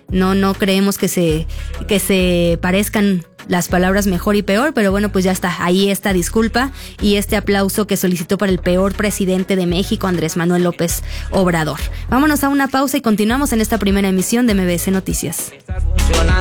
No creemos que se parezcan las palabras mejor y peor, pero bueno, pues ya está, ahí esta disculpa y este aplauso que solicitó para el peor presidente de México, Andrés Manuel López Obrador. Vámonos a una pausa y continuamos en esta primera emisión de MBS Noticias.